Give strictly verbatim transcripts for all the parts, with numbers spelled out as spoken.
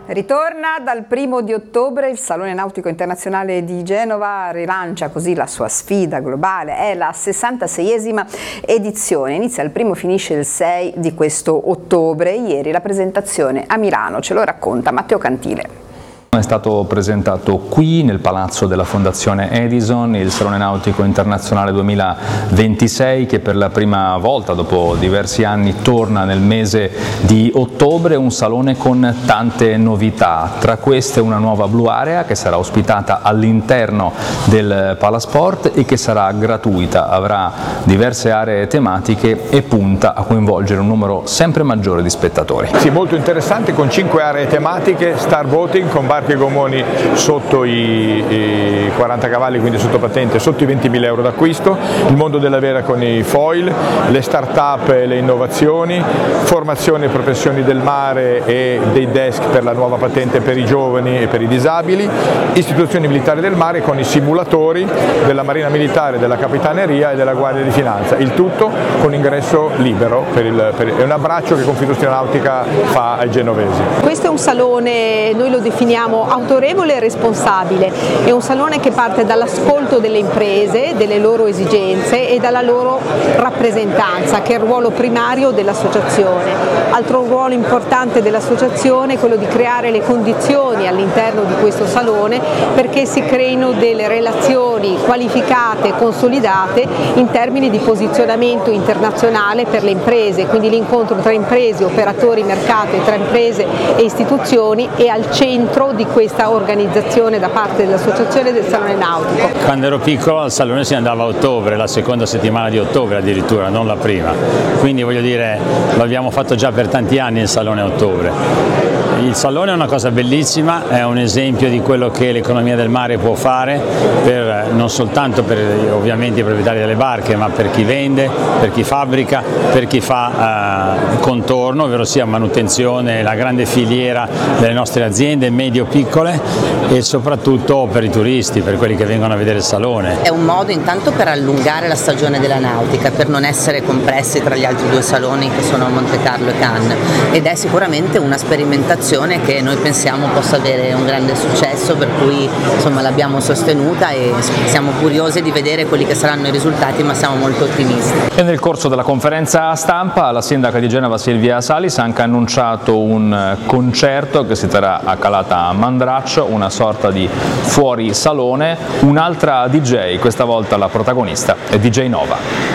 Ritorna dal primo di ottobre il Salone Nautico Internazionale di Genova, rilancia così la sua sfida globale, è la sessantaseiesima edizione, inizia il primo, finisce il sei di questo ottobre. Ieri la presentazione a Milano, ce lo racconta Matteo Cantile. È stato presentato qui nel palazzo della Fondazione Edison il Salone Nautico Internazionale duemilaventisei, che per la prima volta dopo diversi anni torna nel mese di ottobre, un salone con tante novità, tra queste una nuova Blue Area che sarà ospitata all'interno del Palasport e che sarà gratuita, avrà diverse aree tematiche e punta a coinvolgere un numero sempre maggiore di spettatori. Sì, molto interessante, con cinque aree tematiche, Star Boating con barche e gommoni sotto i, i quaranta cavalli, quindi sotto patente, sotto i ventimila euro d'acquisto, il mondo della vera con i foil, le start-up e le innovazioni, formazione e professioni del mare e dei desk per la nuova patente per i giovani e per i disabili, istituzioni militari del mare con i simulatori della Marina Militare, della Capitaneria e della Guardia di Finanza, il tutto con ingresso libero, per il, per, è un abbraccio che Confindustria Nautica fa ai genovesi. Questo è un salone, noi lo definiamo autorevole e responsabile, è un salone che parte dall'ascolto delle imprese, delle loro esigenze e dalla loro rappresentanza, che è il ruolo primario dell'associazione. Altro ruolo importante dell'associazione è quello di creare le condizioni all'interno di questo salone perché si creino delle relazioni qualificate e consolidate in termini di posizionamento internazionale per le imprese, quindi l'incontro tra imprese, operatori, mercato e tra imprese e istituzioni è al centro di di questa organizzazione da parte dell'Associazione del Salone Nautico. Quando ero piccolo al Salone si andava a ottobre, la seconda settimana di ottobre addirittura, non la prima, quindi voglio dire lo abbiamo fatto già per tanti anni il Salone a ottobre. Il Salone è una cosa bellissima, è un esempio di quello che l'economia del mare può fare, per, non soltanto per ovviamente i proprietari delle barche, ma per chi vende, per chi fabbrica, per chi fa eh, contorno, ovvero sia manutenzione, la grande filiera delle nostre aziende medio-piccole e soprattutto per i turisti, per quelli che vengono a vedere il Salone. È un modo intanto per allungare la stagione della nautica, per non essere compressi tra gli altri due saloni che sono Monte Carlo e Cannes, ed è sicuramente una sperimentazione che noi pensiamo possa avere un grande successo, per cui insomma l'abbiamo sostenuta e siamo curiosi di vedere quelli che saranno i risultati, ma siamo molto ottimisti. E nel corso della conferenza stampa la sindaca di Genova Silvia Salis ha anche annunciato un concerto che si terrà a Calata Mandraccio, una sorta di fuori salone, un'altra D J, questa volta la protagonista è D J Nova.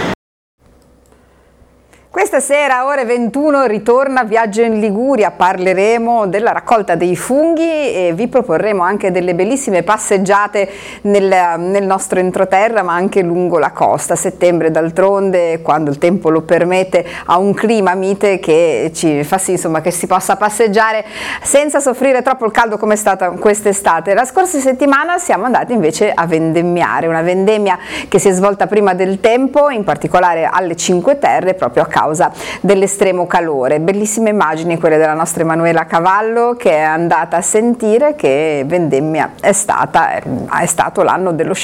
Questa sera, ore ventuno, ritorna Viaggio in Liguria, parleremo della raccolta dei funghi e vi proporremo anche delle bellissime passeggiate nel, nel nostro entroterra, ma anche lungo la costa. Settembre d'altronde, quando il tempo lo permette, ha un clima mite che ci fa sì, insomma, che si possa passeggiare senza soffrire troppo il caldo come è stata quest'estate. La scorsa settimana siamo andati invece a vendemmiare, una vendemmia che si è svolta prima del tempo, in particolare alle Cinque Terre, proprio a causa dell'estremo calore. Bellissime immagini quelle della nostra Emanuela Cavallo, che è andata a sentire che vendemmia è stata è stato l'anno dello